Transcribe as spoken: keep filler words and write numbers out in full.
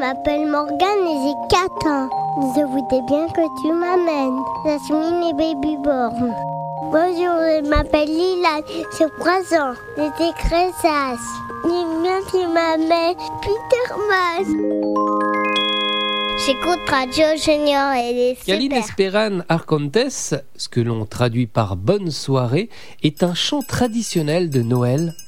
m'appelle Morgane et j'ai quatre ans. Je voudrais bien que tu m'amènes. Jasmine et Babyborn. Bonjour, je m'appelle Lila, j'ai trois ans. J'étais Cressas. Il vient tu m'amènes Peter Mas. J'écoute Radio Junior et les super. Yaline Esperan Arcontes, ce que l'on traduit par bonne soirée, est un chant traditionnel de Noël